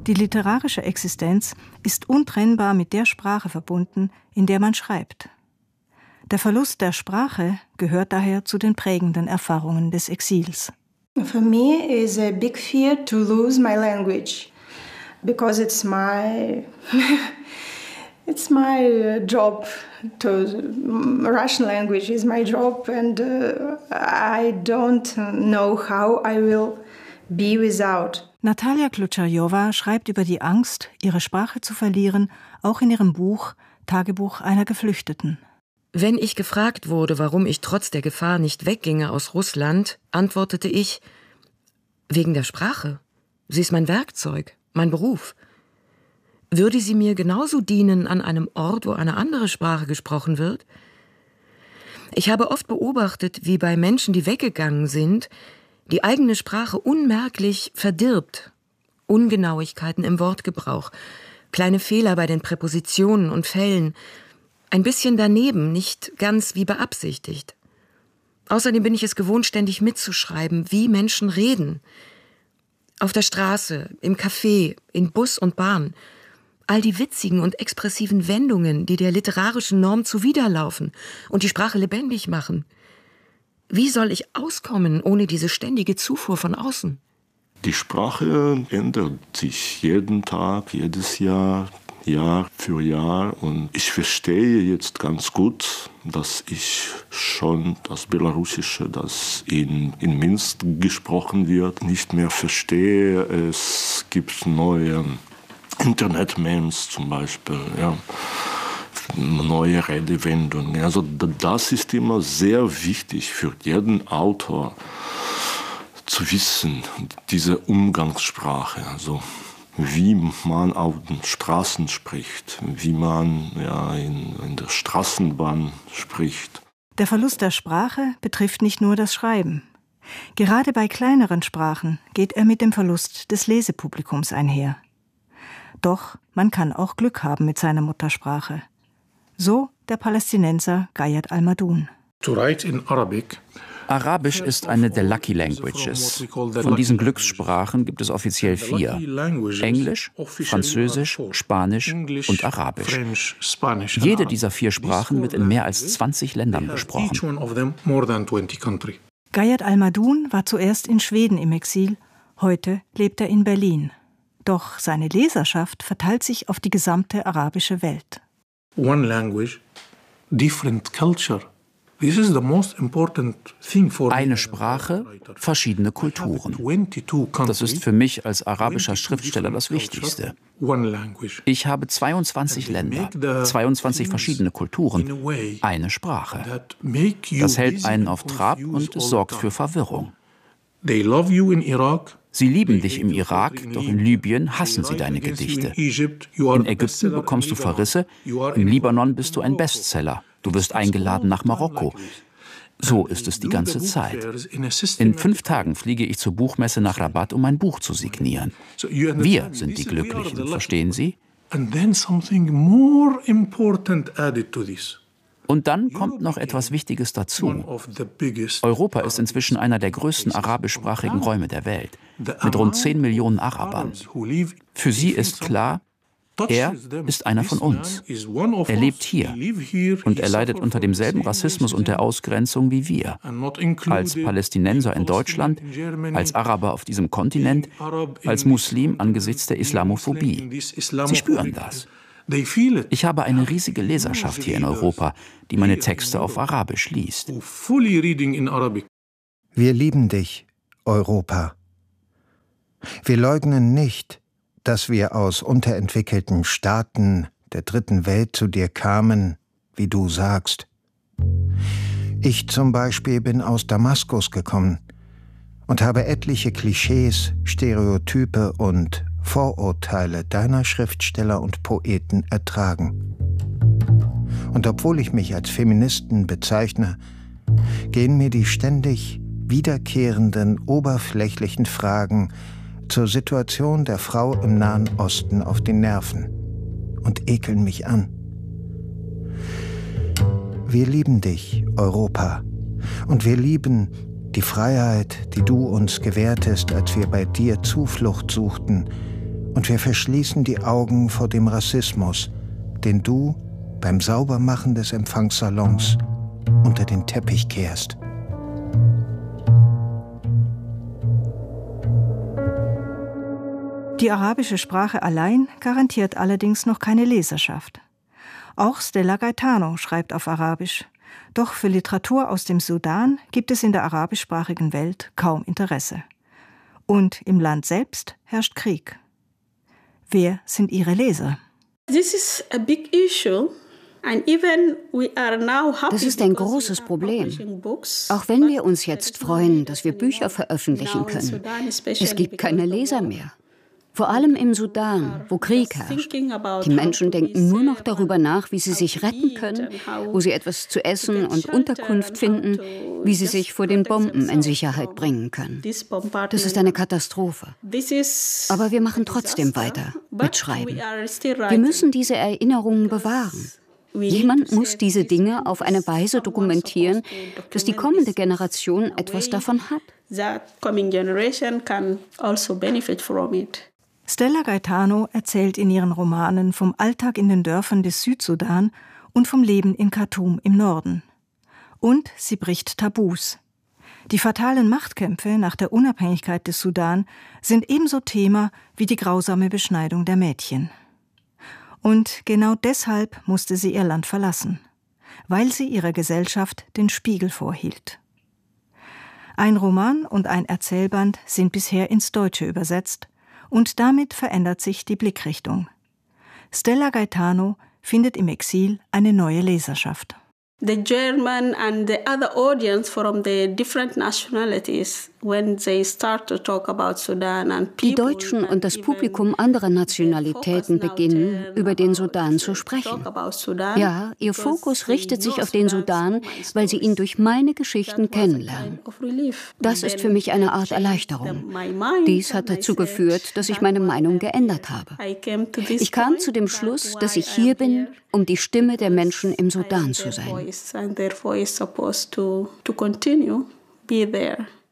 Die literarische Existenz ist untrennbar mit der Sprache verbunden, in der man schreibt. Der Verlust der Sprache gehört daher zu den prägenden Erfahrungen des Exils. For me is a big fear to lose my language, because it's my job. Russian language is my job, and I don't know how I will be without. Natalia Klucharjowa schreibt über die Angst, ihre Sprache zu verlieren, auch in ihrem Buch Tagebuch einer Geflüchteten. Wenn ich gefragt wurde, warum ich trotz der Gefahr nicht wegginge aus Russland, antwortete ich: wegen der Sprache. Sie ist mein Werkzeug, mein Beruf. Würde sie mir genauso dienen an einem Ort, wo eine andere Sprache gesprochen wird? Ich habe oft beobachtet, wie bei Menschen, die weggegangen sind, die eigene Sprache unmerklich verdirbt. Ungenauigkeiten im Wortgebrauch, kleine Fehler bei den Präpositionen und Fällen, ein bisschen daneben, nicht ganz wie beabsichtigt. Außerdem bin ich es gewohnt, ständig mitzuschreiben, wie Menschen reden. Auf der Straße, im Café, in Bus und Bahn. All die witzigen und expressiven Wendungen, die der literarischen Norm zuwiderlaufen und die Sprache lebendig machen. Wie soll ich auskommen ohne diese ständige Zufuhr von außen? Die Sprache ändert sich jeden Tag, jedes Jahr, Jahr für Jahr. Und ich verstehe jetzt ganz gut, dass ich schon das Belarussische, das in Minsk gesprochen wird, nicht mehr verstehe. Es gibt neue Internet-Memes zum Beispiel, ja. Neue Redewendungen. Also das ist immer sehr wichtig für jeden Autor zu wissen, diese Umgangssprache, also wie man auf den Straßen spricht, wie man in der Straßenbahn spricht. Der Verlust der Sprache betrifft nicht nur das Schreiben. Gerade bei kleineren Sprachen geht er mit dem Verlust des Lesepublikums einher. Doch man kann auch Glück haben mit seiner Muttersprache. So der Palästinenser Gayat Al-Madun. Arabisch ist eine der Lucky Languages. Von diesen Glückssprachen gibt es offiziell 4. Englisch, Französisch, Spanisch und Arabisch. Jede dieser 4 Sprachen wird in mehr als 20 Ländern gesprochen. Gayat Al-Madun war zuerst in Schweden im Exil, heute lebt er in Berlin. Doch seine Leserschaft verteilt sich auf die gesamte arabische Welt. One language, different culture. Eine Sprache, verschiedene Kulturen. Das ist für mich als arabischer Schriftsteller das Wichtigste. Ich habe 22 Länder, 22 verschiedene Kulturen, eine Sprache. Das hält einen auf Trab und es sorgt für Verwirrung. Sie lieben dich im Irak, doch in Libyen hassen sie deine Gedichte. In Ägypten bekommst du Verrisse, im Libanon bist du ein Bestseller. Du wirst eingeladen nach Marokko. So ist es die ganze Zeit. In 5 Tagen fliege ich zur Buchmesse nach Rabat, um mein Buch zu signieren. Wir sind die Glücklichen, verstehen Sie? Und dann kommt noch etwas Wichtiges dazu. Europa ist inzwischen einer der größten arabischsprachigen Räume der Welt, mit rund 10 Millionen Arabern. Für sie ist klar, er ist einer von uns. Er lebt hier und er leidet unter demselben Rassismus und der Ausgrenzung wie wir. Als Palästinenser in Deutschland, als Araber auf diesem Kontinent, als Muslim angesichts der Islamophobie. Sie spüren das. Ich habe eine riesige Leserschaft hier in Europa, die meine Texte auf Arabisch liest. Wir lieben dich, Europa. Wir leugnen nicht, dass wir aus unterentwickelten Staaten der dritten Welt zu dir kamen, wie du sagst. Ich zum Beispiel bin aus Damaskus gekommen und habe etliche Klischees, Stereotype und Vorurteile deiner Schriftsteller und Poeten ertragen. Und obwohl ich mich als Feministen bezeichne, gehen mir die ständig wiederkehrenden, oberflächlichen Fragen zur Situation der Frau im Nahen Osten auf die Nerven und ekeln mich an. Wir lieben dich, Europa, und wir lieben die Freiheit, die du uns gewährtest, als wir bei dir Zuflucht suchten Und wir verschließen die Augen vor dem Rassismus, den du beim Saubermachen des Empfangssalons unter den Teppich kehrst. Die arabische Sprache allein garantiert allerdings noch keine Leserschaft. Auch Stella Gaetano schreibt auf Arabisch. Doch für Literatur aus dem Sudan gibt es in der arabischsprachigen Welt kaum Interesse. Und im Land selbst herrscht Krieg. Wer sind ihre Leser? This is a big issue. Das ist ein großes Problem. Auch wenn wir uns jetzt freuen, dass wir Bücher veröffentlichen können. Es gibt keine Leser mehr. Vor allem im Sudan, wo Krieg herrscht. Die Menschen denken nur noch darüber nach, wie sie sich retten können, wo sie etwas zu essen und Unterkunft finden, wie sie sich vor den Bomben in Sicherheit bringen können. Das ist eine Katastrophe. Aber wir machen trotzdem weiter mit Schreiben. Wir müssen diese Erinnerungen bewahren. Jemand muss diese Dinge auf eine Weise dokumentieren, dass die kommende Generation etwas davon hat. Stella Gaetano erzählt in ihren Romanen vom Alltag in den Dörfern des Südsudan und vom Leben in Khartoum im Norden. Und sie bricht Tabus. Die fatalen Machtkämpfe nach der Unabhängigkeit des Sudan sind ebenso Thema wie die grausame Beschneidung der Mädchen. Und genau deshalb musste sie ihr Land verlassen, weil sie ihrer Gesellschaft den Spiegel vorhielt. Ein Roman und ein Erzählband sind bisher ins Deutsche übersetzt und damit verändert sich die Blickrichtung. Stella Gaetano findet im Exil eine neue Leserschaft. The German and the other audience from the different nationalities, when they start to talk about Sudan and people. Die Deutschen und das Publikum anderer Nationalitäten beginnen, über den Sudan zu sprechen. Ja, ihr Fokus richtet sich auf den Sudan, weil sie ihn durch meine Geschichten kennenlernen. Das ist für mich eine Art Erleichterung. Dies hat dazu geführt, dass ich meine Meinung geändert habe. Ich kam zu dem Schluss, dass ich hier bin, um die Stimme der Menschen im Sudan zu sein. And therefore is supposed to continue be there.